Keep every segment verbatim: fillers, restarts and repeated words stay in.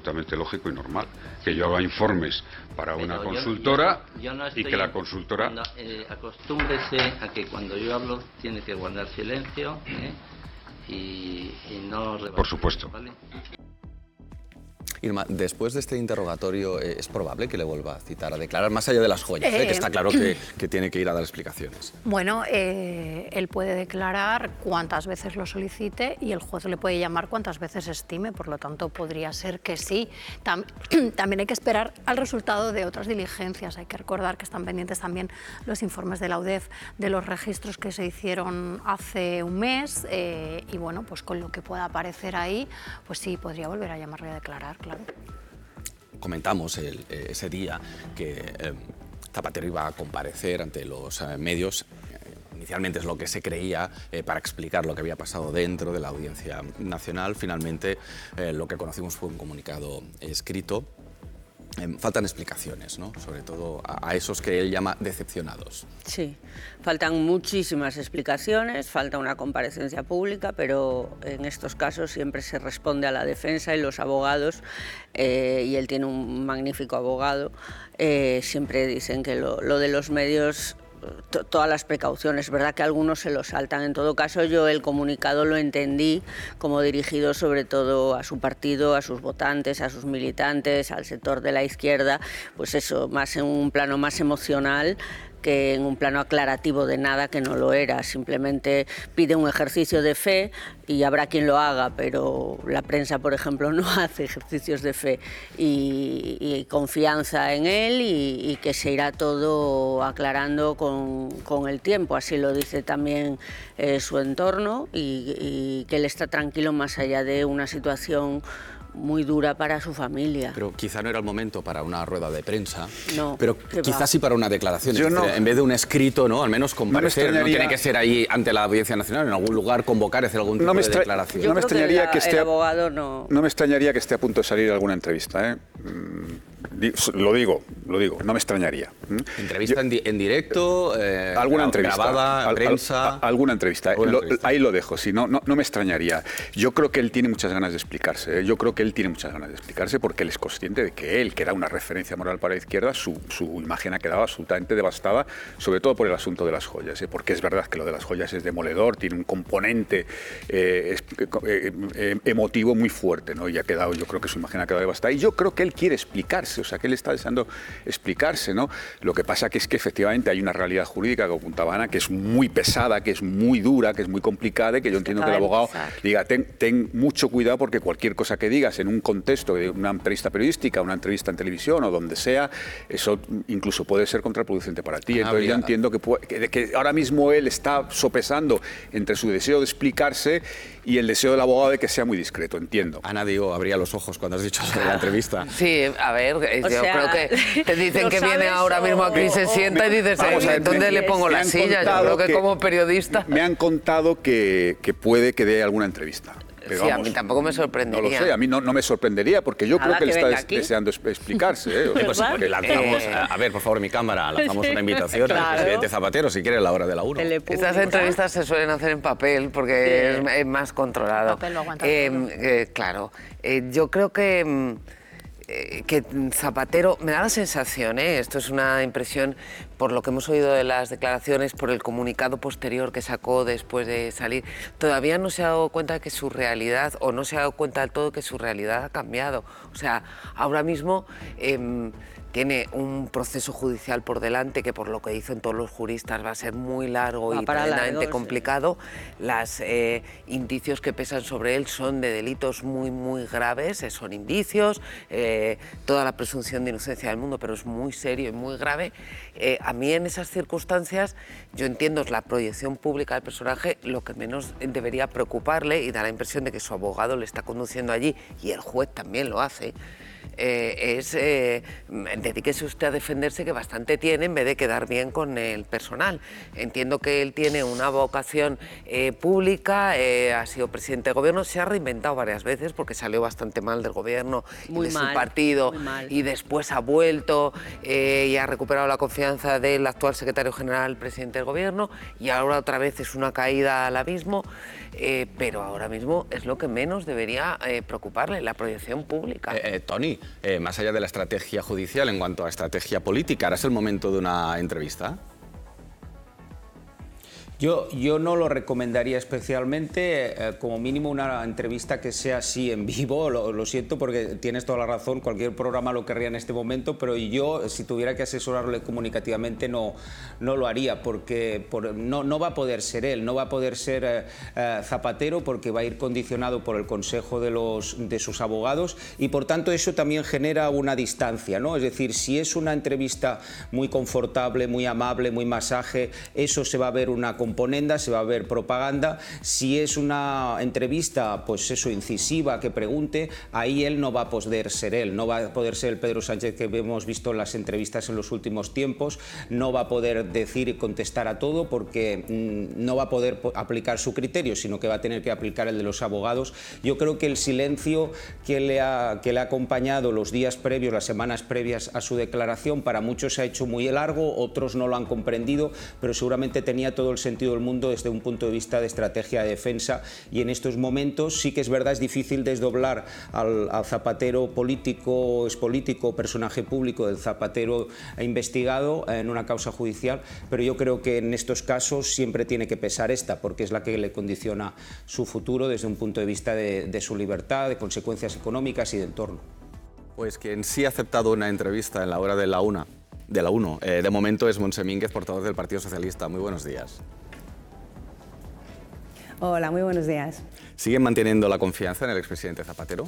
perfectamente lógico y normal que yo haga informes para una Pero consultora yo, yo, yo no y que la consultora... Cuando, eh, acostúmbrese a que cuando yo hablo tiene que guardar silencio, ¿eh? y, y no... Rebatir, por supuesto. ¿vale? Irma, después de este interrogatorio, eh, ¿es probable que le vuelva a citar a declarar, más allá de las joyas, eh, eh, que está claro que, que tiene que ir a dar explicaciones? Bueno, eh, él puede declarar cuantas veces lo solicite y el juez le puede llamar cuantas veces estime, por lo tanto podría ser que sí. Tam también hay que esperar al resultado de otras diligencias, hay que recordar que están pendientes también los informes de la U D E F de los registros que se hicieron hace un mes eh, y bueno, pues con lo que pueda aparecer ahí, pues sí, podría volver a llamarle a declarar, claro. Comentamos el, eh, ese día que eh, Zapatero iba a comparecer ante los eh, medios. Eh, inicialmente es lo que se creía eh, para explicar lo que había pasado dentro de la Audiencia Nacional. Finalmente eh, lo que conocimos fue un comunicado escrito. Eh, faltan explicaciones, ¿no? Sobre todo a, a esos que él llama decepcionados. Sí, faltan muchísimas explicaciones, falta una comparecencia pública, pero en estos casos siempre se responde a la defensa y los abogados, eh, y él tiene un magnífico abogado, eh, siempre dicen que lo, lo de los medios... todas las precauciones, es verdad que algunos se lo saltan. En todo caso, yo el comunicado lo entendí como dirigido sobre todo a su partido, a sus votantes, a sus militantes, al sector de la izquierda, pues eso, más en un plano más emocional que en un plano aclarativo de nada que no lo era. Simplemente pide un ejercicio de fe y habrá quien lo haga, pero la prensa, por ejemplo, no hace ejercicios de fe y, y confianza en él y, y que se irá todo aclarando con, con el tiempo. Así lo dice también eh, su entorno y, y que él está tranquilo más allá de una situación muy dura para su familia. Pero quizá no era el momento para una rueda de prensa, no, pero quizás va. sí para una declaración. Yo no, en vez de un escrito, ¿no? Al menos comparecer, no, no tiene que ser ahí ante la Audiencia Nacional, en algún lugar convocar, hacer algún tipo no de declaración. Yo no me extrañaría que, que esté, el abogado no... no me extrañaría que esté a punto de salir alguna entrevista, ¿eh? Lo digo, lo digo, no me extrañaría. ¿Entrevista Yo, en, di en directo? Eh, alguna entrevista. ¿Grabada? Al, ¿Prensa? Al, al, alguna entrevista. ¿Alguna lo, entrevista? Ahí lo dejo, sí, no, no, no me extrañaría. Yo creo que él tiene muchas ganas de explicarse. ¿eh? Yo creo que él tiene muchas ganas de explicarse porque él es consciente de que él, que era una referencia moral para la izquierda, su, su imagen ha quedado absolutamente devastada, sobre todo por el asunto de las joyas. ¿eh? Porque es verdad que lo de las joyas es demoledor, tiene un componente eh, eh, eh, emotivo muy fuerte, ¿no? Y ha quedado, yo creo que su imagen ha quedado devastada. Y yo creo que él quiere explicarse, o sea, que él está deseando explicarse, ¿no? Lo que pasa que es que efectivamente hay una realidad jurídica que apuntaba Ana, que es muy pesada, que es muy dura, que es muy complicada y que yo entiendo que el abogado diga, ten, ten mucho cuidado porque cualquier cosa que digas en un contexto de una entrevista periodística, una entrevista en televisión o donde sea, eso incluso puede ser contraproducente para ti. Entonces yo entiendo que, puede, que, que ahora mismo él está sopesando entre su deseo de explicarse y el deseo del abogado de que sea muy discreto, entiendo. Ana, digo, abría los ojos cuando has dicho sobre la entrevista. Sí, a ver, O yo sea, creo que te dicen que viene ahora o, mismo aquí, se sienta y dices, vamos a ver, ¿dónde me, le pongo la silla? Yo creo que, que como periodista... Me han contado que, que puede que dé alguna entrevista. Pero sí, vamos, a mí tampoco me sorprendería. No lo sé, a mí no, no me sorprendería porque yo Nada, creo que, que él está aquí. deseando explicarse. ¿eh? Pues, pues, lanzamos, eh, a ver, por favor, mi cámara, lanzamos una invitación claro. al presidente Zapatero, si quiere, a la hora de la una. Estas entrevistas se suelen hacer en papel porque sí. es, es más controlado. El papel lo aguanta eh, todo. eh, claro, eh, yo creo que... que Zapatero, me da la sensación, ¿eh? Esto es una impresión por lo que hemos oído de las declaraciones, por el comunicado posterior que sacó después de salir, todavía no se ha dado cuenta de que su realidad, o no se ha dado cuenta del todo que su realidad ha cambiado. O sea, ahora mismo... Eh, tiene un proceso judicial por delante que, por lo que dicen todos los juristas, va a ser muy largo va y tremendamente largo, complicado. Sí. Los eh, indicios que pesan sobre él son de delitos muy, muy graves, eh, son indicios, eh, toda la presunción de inocencia del mundo, pero es muy serio y muy grave. Eh, a mí, en esas circunstancias, yo entiendo la proyección pública del personaje, lo que menos debería preocuparle, y da la impresión de que su abogado le está conduciendo allí, y el juez también lo hace, eh, es eh, dedíquese usted a defenderse, que bastante tiene, en vez de quedar bien con el personal. Entiendo que él tiene una vocación eh, pública, eh, ha sido presidente de gobierno, se ha reinventado varias veces porque salió bastante mal del gobierno muy y de mal, su partido y después ha vuelto eh, y ha recuperado la confianza del actual secretario general, presidente del gobierno, y ahora otra vez es una caída al abismo, eh, pero ahora mismo es lo que menos debería eh, preocuparle, la proyección pública. Eh, eh, Toni, eh, más allá de la estrategia judicial, en cuanto a estrategia política, ¿ahora es el momento de una entrevista? Yo, yo no lo recomendaría especialmente, eh, como mínimo una entrevista que sea así en vivo, lo, lo siento porque tienes toda la razón, cualquier programa lo querría en este momento, pero yo si tuviera que asesorarle comunicativamente no, no lo haría, porque por, no, no va a poder ser él, no va a poder ser eh, eh, Zapatero, porque va a ir condicionado por el consejo de, los, de sus abogados, y por tanto eso también genera una distancia, ¿no? Es decir, si es una entrevista muy confortable, muy amable, muy masaje, eso se va a ver una componenda, se va a ver propaganda. Si es una entrevista, pues eso, incisiva, que pregunte, ahí él no va a poder ser él, no va a poder ser el Pedro Sánchez que hemos visto en las entrevistas en los últimos tiempos, no va a poder decir y contestar a todo porque mmm, no va a poder aplicar su criterio, sino que va a tener que aplicar el de los abogados. Yo creo que el silencio que le ha, que le ha acompañado los días previos, las semanas previas a su declaración, para muchos se ha hecho muy largo, otros no lo han comprendido, pero seguramente tenía todo el sentido del mundo desde un punto de vista de estrategia de defensa, y en estos momentos sí que es verdad, es difícil desdoblar al, al Zapatero político, es político, personaje público del Zapatero investigado en una causa judicial, pero yo creo que en estos casos siempre tiene que pesar esta, porque es la que le condiciona su futuro desde un punto de vista de, de su libertad, de consecuencias económicas y de entorno. Pues quien sí ha aceptado una entrevista en la hora de la una, de la uno, eh, de momento es Montse Mínguez, portavoz del Partido Socialista. Muy buenos días. Hola, muy buenos días. ¿Siguen manteniendo la confianza en el expresidente Zapatero?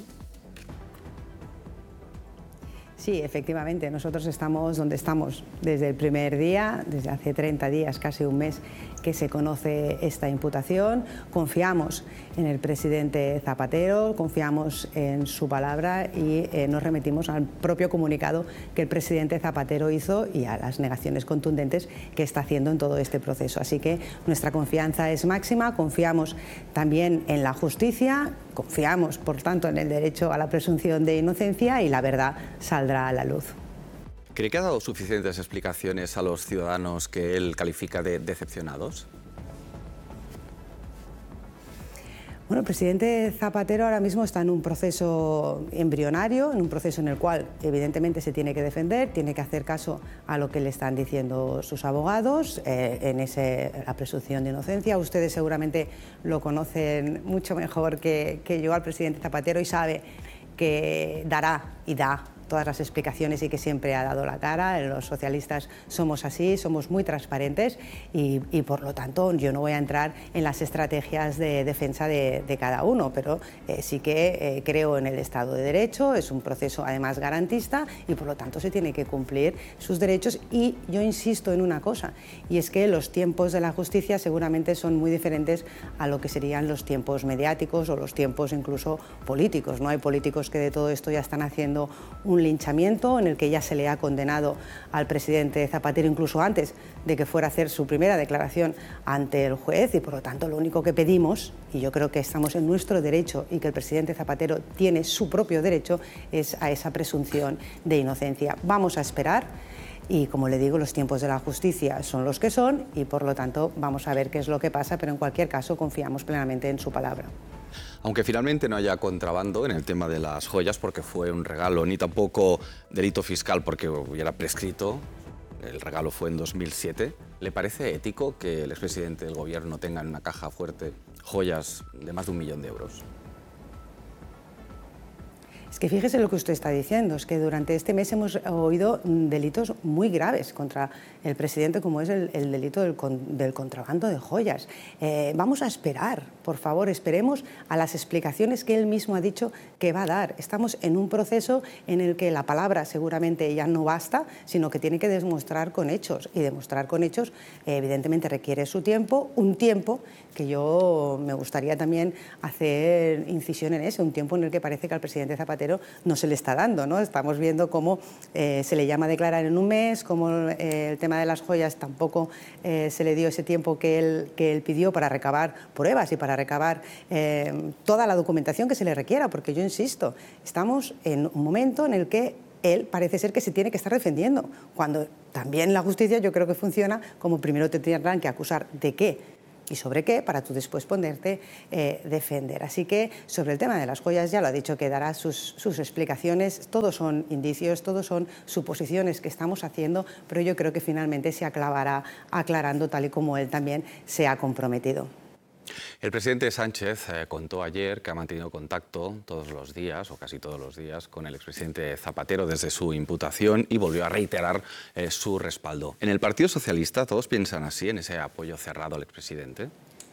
Sí, efectivamente, nosotros estamos donde estamos desde el primer día, desde hace treinta días, casi un mes, que se conoce esta imputación. Confiamos en el presidente Zapatero, confiamos en su palabra y eh, nos remitimos al propio comunicado que el presidente Zapatero hizo y a las negaciones contundentes que está haciendo en todo este proceso. Así que nuestra confianza es máxima, confiamos también en la justicia, confiamos, por tanto, en el derecho a la presunción de inocencia, y la verdad saldrá a la luz. ¿Cree que ha dado suficientes explicaciones a los ciudadanos que él califica de decepcionados? Bueno, el presidente Zapatero ahora mismo está en un proceso embrionario, en un proceso en el cual evidentemente se tiene que defender, tiene que hacer caso a lo que le están diciendo sus abogados, eh, en ese, la presunción de inocencia. Ustedes seguramente lo conocen mucho mejor que, que yo al presidente Zapatero, y sabe que dará y da todas las explicaciones y que siempre ha dado la cara. Los socialistas somos así, somos muy transparentes y, y por lo tanto yo no voy a entrar en las estrategias de defensa de, de cada uno, pero eh, sí que eh, creo en el Estado de Derecho, es un proceso además garantista y por lo tanto se tiene que cumplir sus derechos. Y yo insisto en una cosa, y es que los tiempos de la justicia seguramente son muy diferentes a lo que serían los tiempos mediáticos o los tiempos incluso políticos, ¿no? Hay políticos que de todo esto ya están haciendo un linchamiento en el que ya se le ha condenado al presidente Zapatero incluso antes de que fuera a hacer su primera declaración ante el juez, y por lo tanto lo único que pedimos, y yo creo que estamos en nuestro derecho y que el presidente Zapatero tiene su propio derecho, es a esa presunción de inocencia. Vamos a esperar. Y como le digo, los tiempos de la justicia son los que son y por lo tanto vamos a ver qué es lo que pasa, pero en cualquier caso confiamos plenamente en su palabra. Aunque finalmente no haya contrabando en el tema de las joyas porque fue un regalo, ni tampoco delito fiscal porque hubiera prescrito, el regalo fue en dos mil siete, ¿le parece ético que el expresidente del gobierno tenga en una caja fuerte joyas de más de un millón de euros? Es que fíjese lo que usted está diciendo, es que durante este mes hemos oído delitos muy graves contra el presidente, como es el, el delito del, con, del contrabando de joyas. Eh, vamos a esperar, por favor, esperemos a las explicaciones que él mismo ha dicho que va a dar. Estamos en un proceso en el que la palabra seguramente ya no basta, sino que tiene que demostrar con hechos, y demostrar con hechos eh, evidentemente requiere su tiempo, un tiempo que yo me gustaría también hacer incisión en ese, un tiempo en el que parece que al presidente Zapatero Zapatero no se le está dando, ¿no? Estamos viendo cómo eh, se le llama a declarar en un mes, cómo eh, el tema de las joyas tampoco eh, se le dio ese tiempo que él, que él pidió para recabar pruebas y para recabar eh, toda la documentación que se le requiera, porque yo insisto, estamos en un momento en el que él parece ser que se tiene que estar defendiendo, cuando también la justicia yo creo que funciona como primero te tendrán que acusar de qué y sobre qué para tú después ponerte eh, defender. Así que sobre el tema de las joyas ya lo ha dicho que dará sus, sus explicaciones, todos son indicios, todos son suposiciones que estamos haciendo, pero yo creo que finalmente se aclavará aclarando tal y como él también se ha comprometido. El presidente Sánchez eh, contó ayer que ha mantenido contacto todos los días, o casi todos los días, con el expresidente Zapatero desde su imputación y volvió a reiterar eh, su respaldo. ¿En el Partido Socialista todos piensan así, en ese apoyo cerrado al expresidente?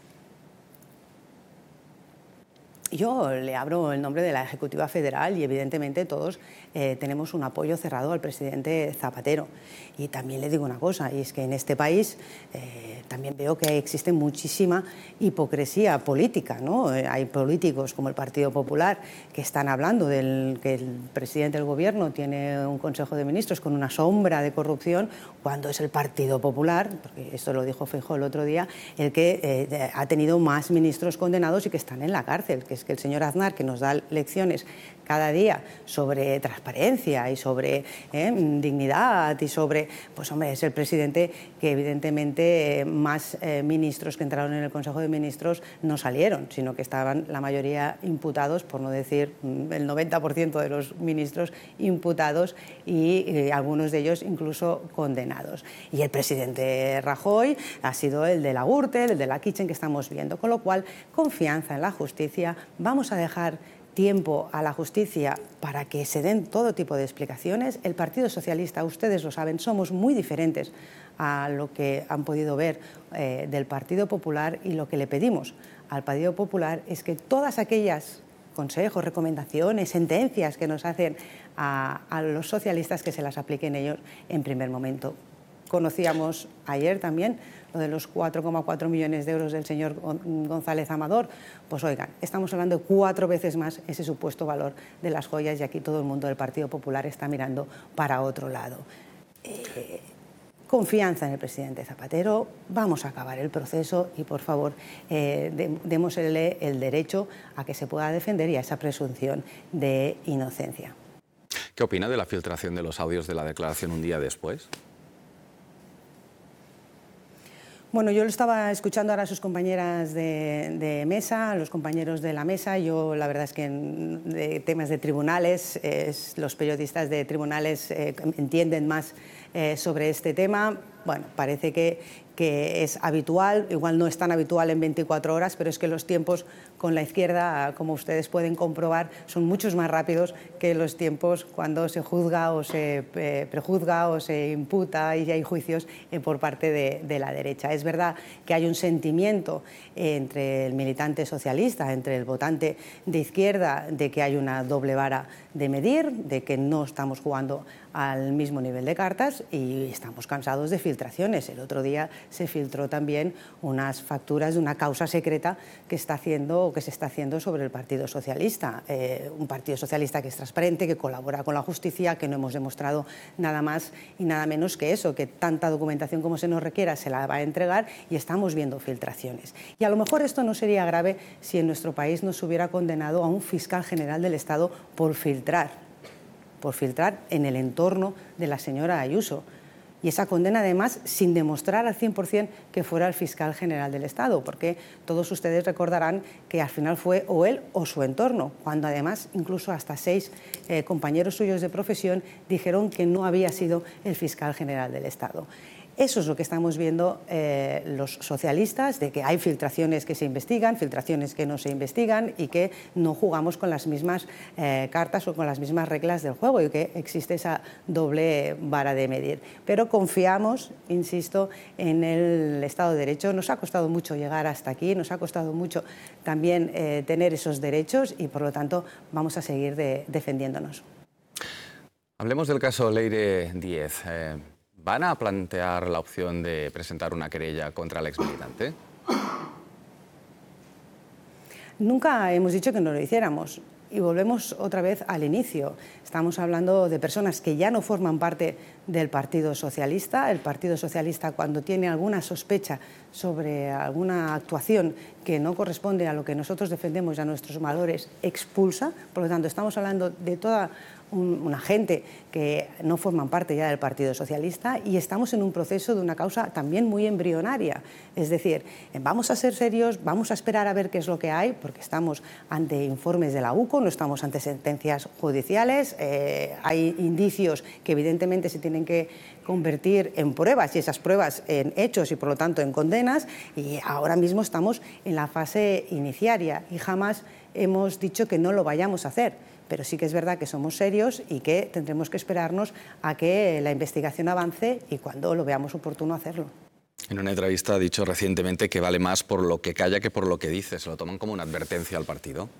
Yo le abro el nombre de la Ejecutiva Federal y evidentemente todos eh, tenemos un apoyo cerrado al presidente Zapatero. Y también le digo una cosa, y es que en este país eh, también veo que existe muchísima hipocresía política, ¿no? Eh, hay políticos como el Partido Popular que están hablando del que el presidente del Gobierno tiene un Consejo de Ministros con una sombra de corrupción, cuando es el Partido Popular, porque esto lo dijo Feijóo el otro día, el que eh, ha tenido más ministros condenados y que están en la cárcel, que es que el señor Aznar, que nos da lecciones cada día sobre transparencia y sobre eh, dignidad y sobre, pues hombre, es el presidente que evidentemente eh, más eh, ministros que entraron en el Consejo de Ministros no salieron, sino que estaban la mayoría imputados, por no decir el noventa por ciento de los ministros imputados y eh, algunos de ellos incluso condenados. Y el presidente Rajoy ha sido el de la Gürtel, el de la Kitchen que estamos viendo, con lo cual confianza en la justicia. Vamos a dejar tiempo a la justicia para que se den todo tipo de explicaciones. El Partido Socialista, ustedes lo saben, somos muy diferentes a lo que han podido ver eh, del Partido Popular, y lo que le pedimos al Partido Popular es que todas aquellas consejos, recomendaciones, sentencias que nos hacen a, a los socialistas, que se las apliquen ellos en primer momento. Conocíamos ayer también lo de los cuatro coma cuatro millones de euros del señor González Amador. Pues oigan, estamos hablando de cuatro veces más ese supuesto valor de las joyas, y aquí todo el mundo del Partido Popular está mirando para otro lado. Eh, confianza en el presidente Zapatero, vamos a acabar el proceso y por favor eh, de, démosle el derecho a que se pueda defender y a esa presunción de inocencia. ¿Qué opina de la filtración de los audios de la declaración un día después? Bueno, yo lo estaba escuchando ahora a sus compañeras de, de mesa, a los compañeros de la mesa. Yo, la verdad es que en de temas de tribunales, es, los periodistas de tribunales eh, entienden más eh, sobre este tema. Bueno, parece que, que es habitual, igual no es tan habitual en veinticuatro horas, pero es que los tiempos con la izquierda, como ustedes pueden comprobar, son muchos más rápidos que los tiempos cuando se juzga o se eh, prejuzga o se imputa y hay juicios eh, por parte de, de la derecha. Es verdad que hay un sentimiento entre el militante socialista, entre el votante de izquierda, de que hay una doble vara de medir, de que no estamos jugando al mismo nivel de cartas y estamos cansados de filtraciones. El otro día se filtró también unas facturas de una causa secreta que está haciendo o que se está haciendo sobre el Partido Socialista. Eh, un Partido Socialista que es transparente, que colabora con la justicia, que no hemos demostrado nada más y nada menos que eso, que tanta documentación como se nos requiera se la va a entregar, y estamos viendo filtraciones. Y a lo mejor esto no sería grave si en nuestro país no se hubiera condenado a un fiscal general del Estado por filtrar, por filtrar en el entorno de la señora Ayuso. Y esa condena, además, sin demostrar al cien por cien que fuera el fiscal general del Estado, porque todos ustedes recordarán que al final fue o él o su entorno, cuando además incluso hasta seis eh, compañeros suyos de profesión dijeron que no había sido el fiscal general del Estado. Eso es lo que estamos viendo eh, los socialistas, de que hay filtraciones que se investigan, filtraciones que no se investigan y que no jugamos con las mismas eh, cartas o con las mismas reglas del juego, y que existe esa doble vara de medir. Pero confiamos, insisto, en el Estado de Derecho. Nos ha costado mucho llegar hasta aquí, nos ha costado mucho también eh, tener esos derechos y, por lo tanto, vamos a seguir de, defendiéndonos. Hablemos del caso Leire Díez. Eh... ¿Van a plantear la opción de presentar una querella contra el exmilitante? Nunca hemos dicho que no lo hiciéramos. Y volvemos otra vez al inicio. Estamos hablando de personas que ya no forman parte del Partido Socialista. El Partido Socialista, cuando tiene alguna sospecha sobre alguna actuación que no corresponde a lo que nosotros defendemos y a nuestros valores, expulsa. Por lo tanto, estamos hablando de toda un, una gente que no forman parte ya del Partido Socialista, y estamos en un proceso de una causa también muy embrionaria. Es decir, vamos a ser serios, vamos a esperar a ver qué es lo que hay, porque estamos ante informes de la U C O, no estamos ante sentencias judiciales, eh, hay indicios que evidentemente se tienen que convertir en pruebas, y esas pruebas en hechos y por lo tanto en condenas, y ahora mismo estamos en la fase iniciaria y jamás hemos dicho que no lo vayamos a hacer. Pero sí que es verdad que somos serios y que tendremos que esperarnos a que la investigación avance y cuando lo veamos oportuno hacerlo. En una entrevista ha dicho recientemente que vale más por lo que calla que por lo que dice. ¿Se lo toman como una advertencia al partido?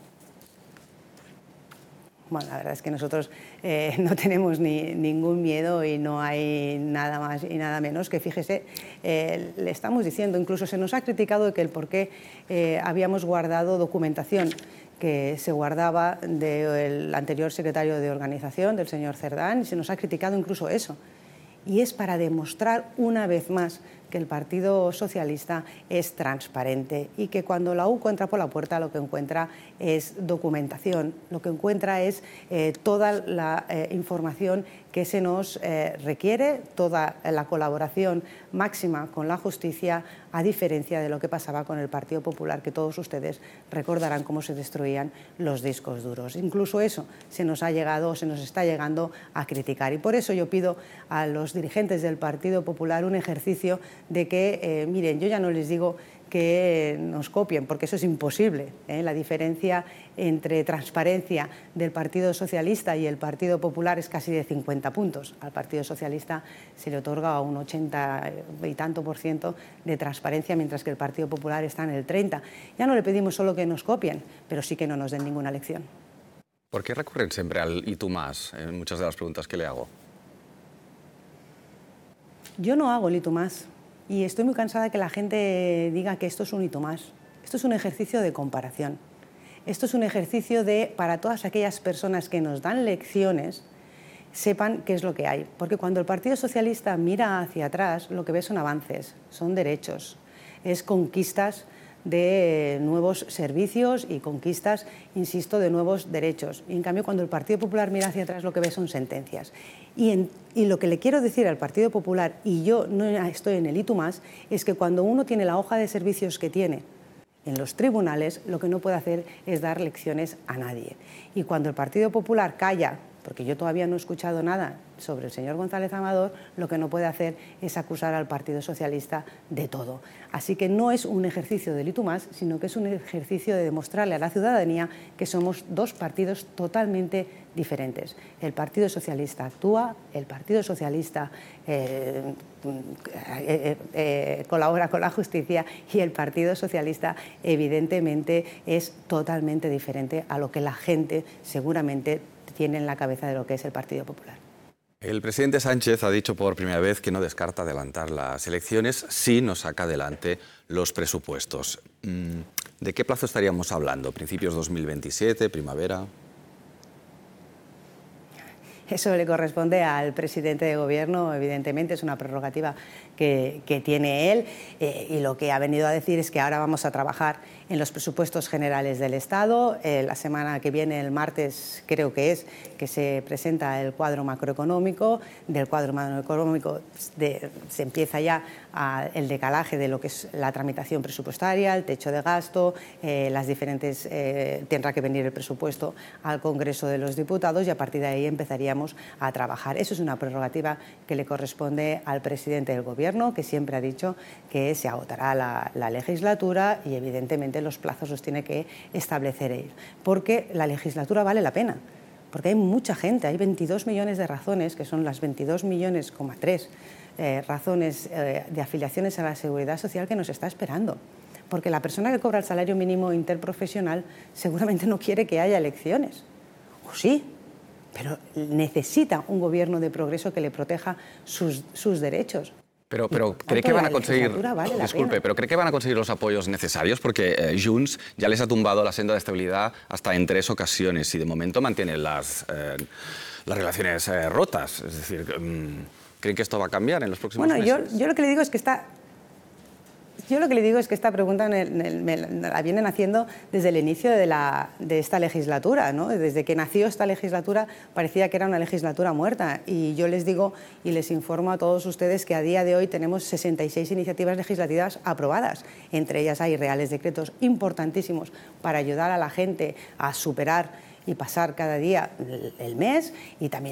Bueno, la verdad es que nosotros eh, no tenemos ni, ningún miedo y no hay nada más y nada menos que, fíjese, eh, le estamos diciendo, incluso se nos ha criticado de que el por qué eh, habíamos guardado documentación que se guardaba del anterior secretario de organización, del señor Cerdán, y se nos ha criticado incluso eso. Y es para demostrar una vez más que el Partido Socialista es transparente y que cuando la U C O entra por la puerta lo que encuentra es documentación, lo que encuentra es eh, toda la eh, información que se nos eh, requiere, toda la colaboración máxima con la justicia, a diferencia de lo que pasaba con el Partido Popular, que todos ustedes recordarán cómo se destruían los discos duros. Incluso eso se nos ha llegado, se nos está llegando a criticar, y por eso yo pido a los dirigentes del Partido Popular un ejercicio de que, eh, miren, yo ya no les digo que nos copien, porque eso es imposible, ¿eh? La diferencia entre transparencia del Partido Socialista y el Partido Popular es casi de cincuenta puntos. Al Partido Socialista se le otorga un ochenta y tanto por ciento de transparencia, mientras que el Partido Popular está en el treinta. Ya no le pedimos solo que nos copien, pero sí que no nos den ninguna lección. ¿Por qué recurren siempre al y tú más en muchas de las preguntas que le hago? Yo no hago el y tú más. Y estoy muy cansada de que la gente diga que esto es un hito más. Esto es un ejercicio de comparación. Esto es un ejercicio de, para todas aquellas personas que nos dan lecciones, sepan qué es lo que hay. Porque cuando el Partido Socialista mira hacia atrás, lo que ve son avances, son derechos, es conquistas de nuevos servicios y conquistas, insisto, de nuevos derechos. Y en cambio, cuando el Partido Popular mira hacia atrás, lo que ve son sentencias. Y, en, y lo que le quiero decir al Partido Popular, y yo no estoy en el y tú más, es que cuando uno tiene la hoja de servicios que tiene en los tribunales, lo que no puede hacer es dar lecciones a nadie. Y cuando el Partido Popular calla, porque yo todavía no he escuchado nada sobre el señor González Amador, lo que no puede hacer es acusar al Partido Socialista de todo. Así que no es un ejercicio del y tú más, sino que es un ejercicio de demostrarle a la ciudadanía que somos dos partidos totalmente diferentes. El Partido Socialista actúa, el Partido Socialista eh, eh, eh, colabora con la justicia, y el Partido Socialista evidentemente es totalmente diferente a lo que la gente seguramente tiene en la cabeza de lo que es el Partido Popular. El presidente Sánchez ha dicho por primera vez que no descarta adelantar las elecciones si no saca adelante los presupuestos. ¿De qué plazo estaríamos hablando? ¿Principios dos mil veintisiete, primavera? Eso le corresponde al presidente de Gobierno, evidentemente, es una prerrogativa que, que tiene él, eh, y lo que ha venido a decir es que ahora vamos a trabajar en los presupuestos generales del Estado. Eh, la semana que viene, el martes creo que es, que se presenta el cuadro macroeconómico. Del cuadro macroeconómico de, se empieza ya a, el decalaje de lo que es la tramitación presupuestaria, el techo de gasto, eh, las diferentes, eh, tendrá que venir el presupuesto al Congreso de los Diputados, y a partir de ahí empezaríamos a trabajar. Eso es una prerrogativa que le corresponde al presidente del Gobierno, que siempre ha dicho que se agotará la, la legislatura, y evidentemente los plazos los tiene que establecer él, porque la legislatura vale la pena, porque hay mucha gente, hay veintidós millones de razones, que son las veintidós millones, coma tres eh, razones eh, de afiliaciones a la Seguridad Social que nos está esperando. Porque la persona que cobra el salario mínimo interprofesional seguramente no quiere que haya elecciones, o sí, pero necesita un gobierno de progreso que le proteja sus, sus derechos. Pero, pero ¿cree que van a conseguir, vale disculpe, pero cree que van a conseguir los apoyos necesarios? Porque eh, Junts ya les ha tumbado la senda de estabilidad hasta en tres ocasiones y de momento mantiene las, eh, las relaciones eh, rotas. Es decir, ¿creen que esto va a cambiar en los próximos bueno, meses? Yo, yo lo que le digo es que está... Yo lo que le digo es que esta pregunta me, me, la vienen haciendo desde el inicio de, la, de esta legislatura, ¿no? Desde que nació esta legislatura parecía que era una legislatura muerta y yo les digo y les informo a todos ustedes que a día de hoy tenemos sesenta y seis iniciativas legislativas aprobadas. Entre ellas hay reales decretos importantísimos para ayudar a la gente a superar y pasar cada día el mes y también